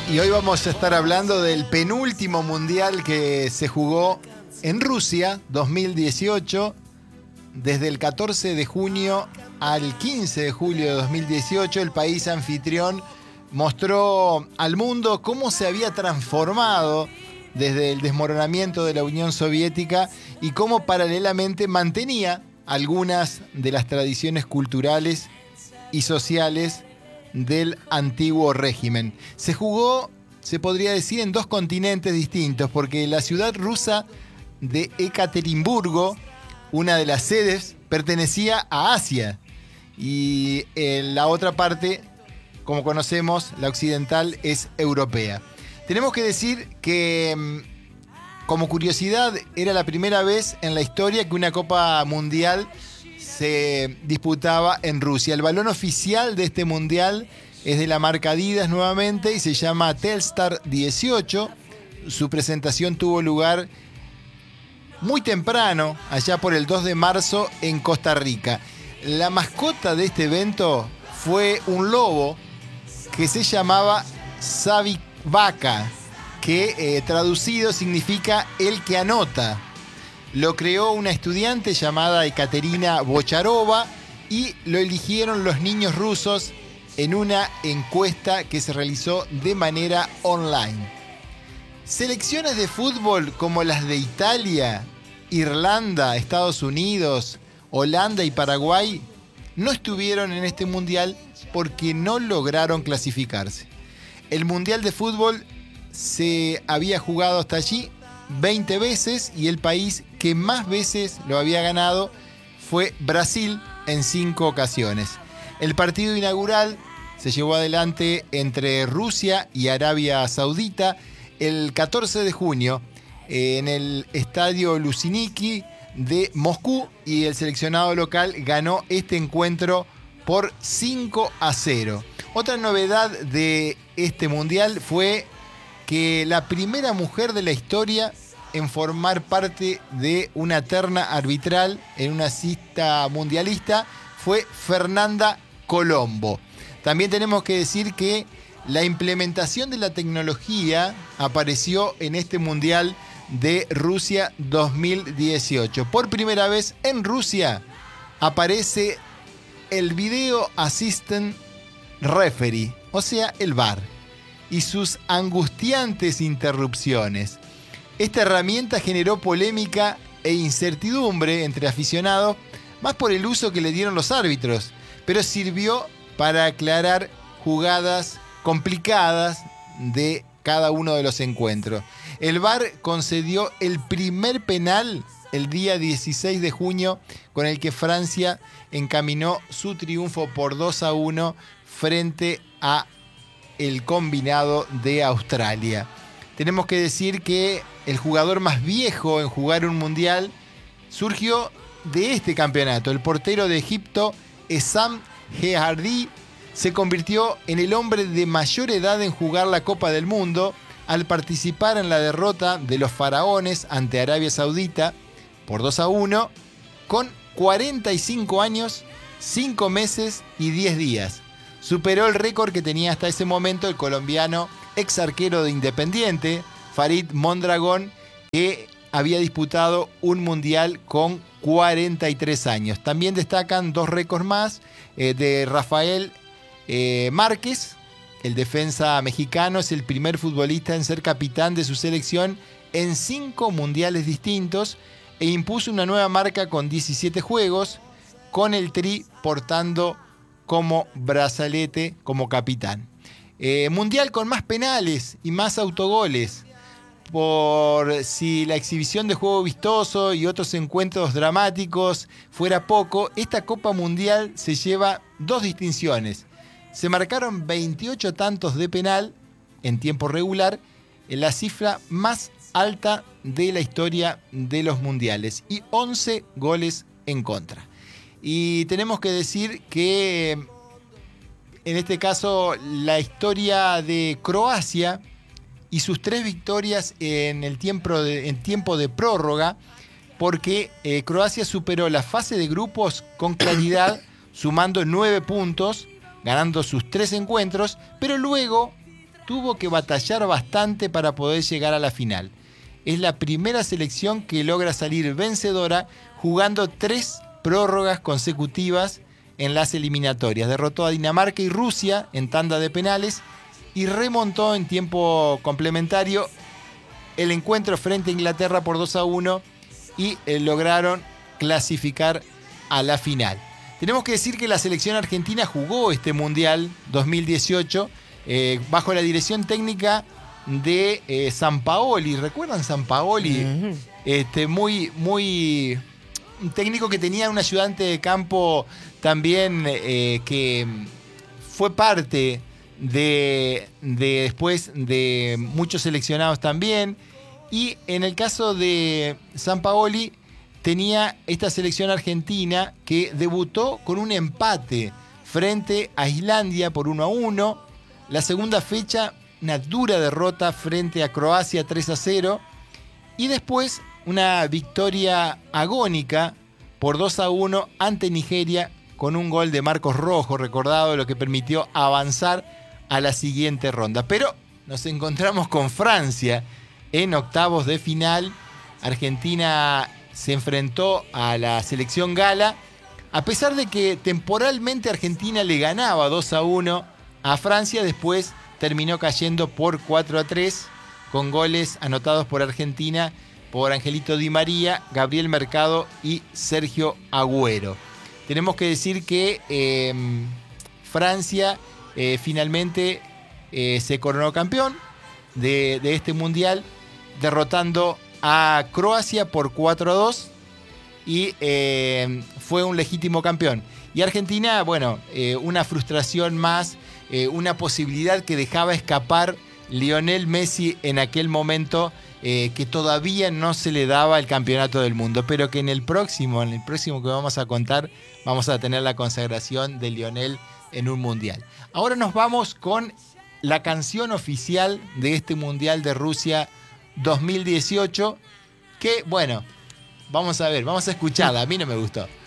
Y hoy vamos a estar hablando del penúltimo mundial que se jugó en Rusia, 2018, desde el 14 de junio al 15 de julio de 2018. El país anfitrión mostró al mundo cómo se había transformado desde el desmoronamiento de la Unión Soviética y cómo paralelamente mantenía algunas de las tradiciones culturales y sociales del antiguo régimen. Se jugó, se podría decir, en dos continentes distintos, porque la ciudad rusa de Ekaterimburgo, una de las sedes, pertenecía a Asia, y la otra parte, como conocemos, la occidental, es europea. Tenemos que decir que, como curiosidad, era la primera vez en la historia que una Copa Mundial se disputaba en Rusia. El balón oficial de este mundial es de la marca Adidas nuevamente y se llama Telstar 18. Su presentación tuvo lugar muy temprano, allá por el 2 de marzo en Costa Rica. La mascota de este evento fue un lobo que se llamaba Savivaka, que traducido significa el que anota. Lo creó una estudiante llamada Ekaterina Bocharova y lo eligieron los niños rusos en una encuesta que se realizó de manera online. Selecciones de fútbol como las de Italia, Irlanda, Estados Unidos, Holanda y Paraguay no estuvieron en este mundial porque no lograron clasificarse. El mundial de fútbol se había jugado hasta allí 20 veces y el país que más veces lo había ganado fue Brasil en 5 ocasiones. El partido inaugural se llevó adelante entre Rusia y Arabia Saudita el 14 de junio en el estadio Luzhniki de Moscú, y el seleccionado local ganó este encuentro por 5-0. Otra novedad de este mundial fue que la primera mujer de la historia en formar parte de una terna arbitral en una cita mundialista fue Fernanda Colombo. También tenemos que decir que la implementación de la tecnología apareció en este mundial de Rusia 2018. Por primera vez en Rusia aparece el Video Assistant Referee, o sea, el VAR, y sus angustiantes interrupciones. Esta herramienta generó polémica e incertidumbre entre aficionados, más por el uso que le dieron los árbitros, pero sirvió para aclarar jugadas complicadas de cada uno de los encuentros. El VAR concedió el primer penal el día 16 de junio, con el que Francia encaminó su triunfo por 2-1 frente a el combinado de Australia. Tenemos que decir que el jugador más viejo en jugar un mundial surgió de este campeonato. El portero de Egipto, Essam Gheardi, se convirtió en el hombre de mayor edad en jugar la Copa del Mundo al participar en la derrota de los faraones ante Arabia Saudita por 2-1 con 45 años, 5 meses y 10 días. Superó el récord que tenía hasta ese momento el colombiano ex arquero de Independiente, Farid Mondragón, que había disputado un mundial con 43 años. También destacan 2 récords más de Rafael Márquez. El defensa mexicano es el primer futbolista en ser capitán de su selección en 5 mundiales distintos e impuso una nueva marca con 17 juegos, con el Tri portando como brazalete como capitán. Mundial con más penales y más autogoles. Por si la exhibición de juego vistoso y otros encuentros dramáticos fuera poco, esta Copa Mundial se lleva 2 distinciones. Se marcaron 28 tantos de penal en tiempo regular, en la cifra más alta de la historia de los mundiales, y 11 goles en contra. Y tenemos que decir que en este caso la historia de Croacia y sus 3 victorias en tiempo de prórroga, porque Croacia superó la fase de grupos con claridad, sumando 9 puntos, ganando sus 3 encuentros, pero luego tuvo que batallar bastante para poder llegar a la final. Es la primera selección que logra salir vencedora jugando 3 prórrogas consecutivas en las eliminatorias. Derrotó a Dinamarca y Rusia en tanda de penales y remontó en tiempo complementario el encuentro frente a Inglaterra por 2-1 y lograron clasificar a la final. Tenemos que decir que la selección argentina jugó este Mundial 2018 bajo la dirección técnica de Sampaoli. ¿Recuerdan Sampaoli? Muy un técnico que tenía un ayudante de campo también que fue parte de después de muchos seleccionados también. Y en el caso de Sampaoli tenía esta selección argentina que debutó con un empate frente a Islandia por 1-1. La segunda fecha, una dura derrota frente a Croacia 3-0. Y después una victoria agónica por 2-1 ante Nigeria con un gol de Marcos Rojo, recordado, lo que permitió avanzar a la siguiente ronda. Pero nos encontramos con Francia en octavos de final. Argentina se enfrentó a la selección gala, a pesar de que temporalmente Argentina le ganaba 2-1 a Francia, después terminó cayendo por 4-3 con goles anotados por Argentina por Angelito Di María, Gabriel Mercado y Sergio Agüero. Tenemos que decir que Francia finalmente se coronó campeón de este mundial, derrotando a Croacia por 4-2 y fue un legítimo campeón. Y Argentina, bueno, una frustración más, una posibilidad que dejaba escapar Lionel Messi en aquel momento, que todavía no se le daba el campeonato del mundo, pero que en el próximo que vamos a contar, vamos a tener la consagración de Lionel en un mundial. Ahora nos vamos con la canción oficial de este Mundial de Rusia 2018, que, bueno, vamos a ver, vamos a escucharla. A mí no me gustó.